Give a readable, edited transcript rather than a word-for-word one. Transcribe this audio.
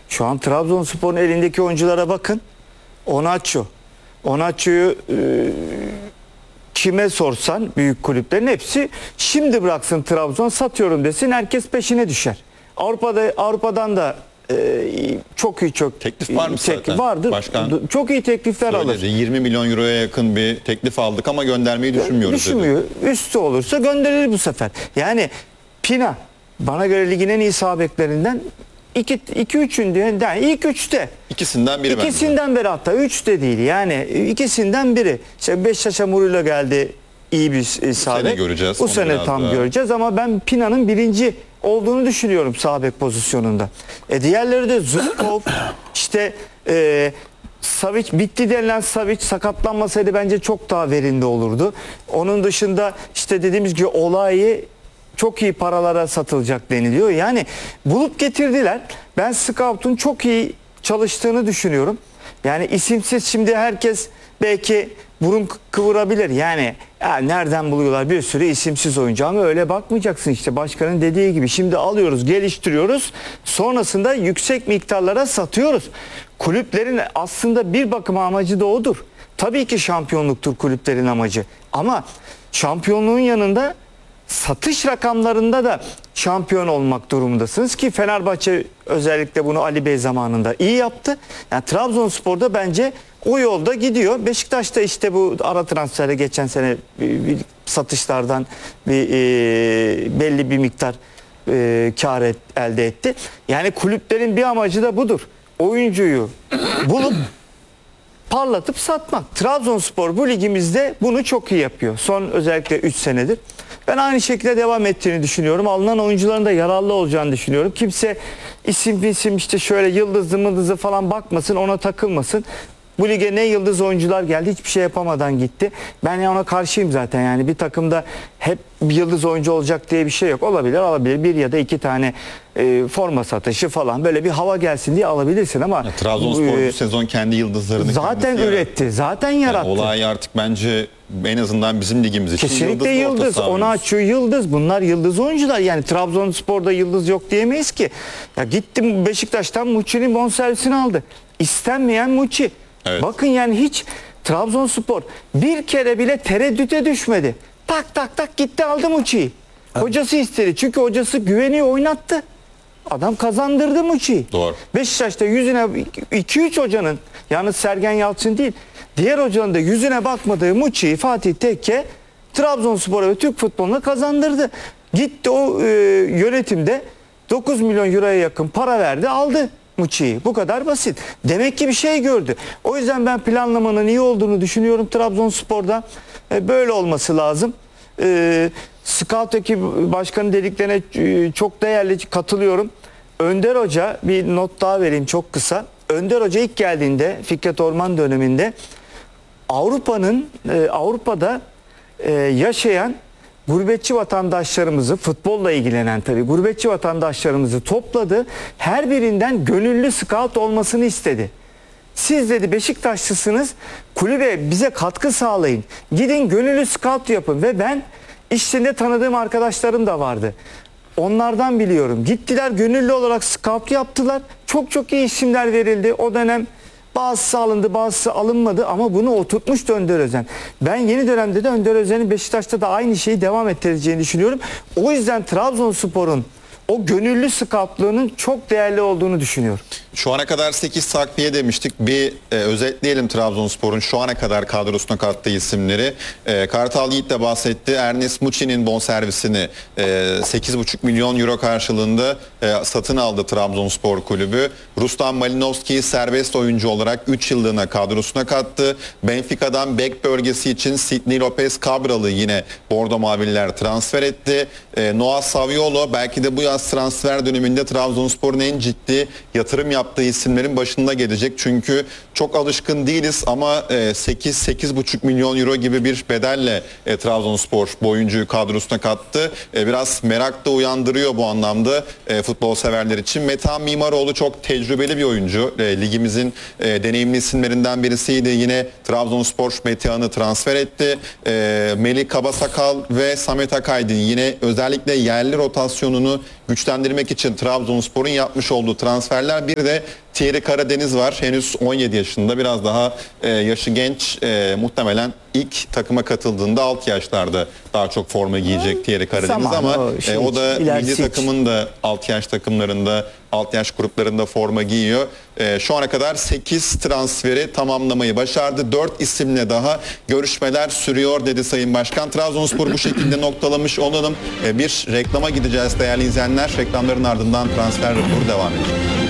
Şu an Trabzonspor'un elindeki oyunculara bakın. Onaçu'yu kime sorsan büyük kulüplerin hepsi şimdi bıraksın Trabzon, satıyorum desin, herkes peşine düşer. Avrupa'dan da çok teklif var mı zaten? Vardır. Başkan çok iyi teklifler alır. 20 milyon euroya yakın bir teklif aldık ama göndermeyi düşünmüyoruz. Düşünmüyor. Dedi. Üstü olursa gönderilir bu sefer. Yani Pina bana göre ligin en iyi sağ beklerinden 2-3'ün yani ilk 3'te. İkisinden biri, hatta 3 de değil. Yani ikisinden biri. İşte Beşiktaş'a Murilo geldi, iyi bir sağ bek. Göreceğiz. Bu sene tam göreceğiz ama ben Pina'nın birinci olduğunu düşünüyorum sağ bek pozisyonunda. Diğerleri de Zubkov, işte Savic, bitti denilen Savic sakatlanmasaydı bence çok daha verimli olurdu. Onun dışında işte dediğimiz gibi Olay'ı çok iyi paralara satılacak deniliyor. Yani bulup getirdiler. Ben Scout'un çok iyi çalıştığını düşünüyorum. Yani isimsiz, şimdi herkes belki burun kıvırabilir. Yani ya nereden buluyorlar bir sürü isimsiz oyuncu, ama öyle bakmayacaksın işte. Başkanın dediği gibi şimdi alıyoruz, geliştiriyoruz. Sonrasında yüksek miktarlara satıyoruz. Kulüplerin aslında bir bakıma amacı da odur. Tabii ki şampiyonluktur kulüplerin amacı. Ama şampiyonluğun yanında satış rakamlarında da şampiyon olmak durumundasınız ki Fenerbahçe özellikle bunu Ali Bey zamanında iyi yaptı. Yani Trabzonspor'da bence o yolda gidiyor. Beşiktaş'ta işte bu ara transferde geçen sene bir satışlardan belli bir miktar kar elde etti. Yani kulüplerin bir amacı da budur. Oyuncuyu bulup parlatıp satmak. Trabzonspor bu ligimizde bunu çok iyi yapıyor. Son özellikle 3 senedir. Ben aynı şekilde devam ettiğini düşünüyorum. Alınan oyuncuların da yararlı olacağını düşünüyorum. Kimse isim işte şöyle yıldızlı falan bakmasın, ona takılmasın. Bu lige ne yıldız oyuncular geldi, hiçbir şey yapamadan gitti. Ben ona karşıyım zaten. Yani bir takımda hep bir yıldız oyuncu olacak diye bir şey yok. Olabilir. Bir ya da iki tane forma satışı falan, böyle bir hava gelsin diye alabilirsin ama Trabzonspor bu sezon kendi yıldızlarını zaten üretti. Zaten yarattı. Yani olay artık bence en azından bizim ligimiz için kesinlikle yıldız. Onaçu yıldız. Bunlar yıldız oyuncular. Yani Trabzonspor'da yıldız yok diyemeyiz ki. Ya gitti Beşiktaş'tan Muçi'nin bonservisini aldı. İstenmeyen Muçi. Evet. Bakın yani hiç Trabzonspor bir kere bile tereddüte düşmedi. Tak gitti aldı Muçi'yi. Evet. Hocası istedi. Çünkü hocası güveniyor, oynattı. Adam kazandırdı Muçi'yi. Doğru. Beşiktaş'ta yüzüne 2-3 hocanın, yalnız Sergen Yalçın değil, diğer hocanın da yüzüne bakmadığı Muçi'yi Fatih Tekke Trabzonspor'a ve Türk futboluna kazandırdı. Gitti o yönetimde 9 milyon euroya yakın para verdi, aldı Muçi'yi. Bu kadar basit. Demek ki bir şey gördü. O yüzden ben planlamanın iyi olduğunu düşünüyorum Trabzonspor'da. Böyle olması lazım. Scout ekibi başkanı dediklerine çok değerli katılıyorum. Önder Hoca, bir not daha vereyim çok kısa. Önder Hoca ilk geldiğinde Fikret Orman döneminde Avrupa'da yaşayan gurbetçi vatandaşlarımızı, futbolla ilgilenen tabii gurbetçi vatandaşlarımızı topladı. Her birinden gönüllü scout olmasını istedi. Siz dedi Beşiktaşlısınız, kulübe bize katkı sağlayın. Gidin gönüllü scout yapın. Ve ben işinde tanıdığım arkadaşlarım da vardı. Onlardan biliyorum. Gittiler gönüllü olarak scout yaptılar. Çok iyi isimler verildi. O dönem bazısı alındı, bazısı alınmadı ama bunu oturtmuştu Önder Özen. Ben yeni dönemde de Önder Özen'in Beşiktaş'ta da aynı şeyi devam ettireceğini düşünüyorum. O yüzden Trabzonspor'un o gönüllü scoutluğunun çok değerli olduğunu düşünüyorum. Şu ana kadar 8 takviye demiştik. Bir özetleyelim Trabzonspor'un şu ana kadar kadrosuna kattığı isimleri. Kartal Yiğit de bahsetti. Ernest Muçi'nin bonservisini 8,5 milyon euro karşılığında satın aldı Trabzonspor kulübü. Ruslan Malinovski'yi serbest oyuncu olarak 3 yıllığına kadrosuna kattı. Benfica'dan bek bölgesi için Sidney Lopez Cabral'ı yine Bordo Mavililer transfer etti. Noah Saviolo belki de bu yaz transfer döneminde Trabzonspor'un en ciddi yatırım yaptığı isimlerin başında gelecek. Çünkü çok alışkın değiliz ama 8-8,5 milyon euro gibi bir bedelle Trabzonspor bu oyuncuyu kadrosuna kattı. Biraz merak da uyandırıyor bu anlamda futbol severler için. Metehan Mimaroğlu çok tecrübeli bir oyuncu. Ligimizin deneyimli isimlerinden birisiydi. Yine Trabzonspor Metehan'ı transfer etti. Melih Kabasakal ve Samet Akaydın yine özellikle yerli rotasyonunu güçlendirmek için Trabzonspor'un yapmış olduğu transferler. Bir de Thierry Karadeniz var. Henüz 17 yaşında. Biraz daha yaşı genç. Muhtemelen ilk takıma katıldığında alt yaşlarda daha çok forma giyecek Thierry Karadeniz Zamanı ama o o da ilerisi milli için. takımın da alt yaş takımlarında, alt yaş gruplarında forma giyiyor. Şu ana kadar 8 transferi tamamlamayı başardı. 4 isimle daha görüşmeler sürüyor dedi Sayın Başkan. Trabzonspor bu şekilde noktalamış olalım. Bir reklama gideceğiz değerli izleyenler. Reklamların ardından transfer raporu devam edecek.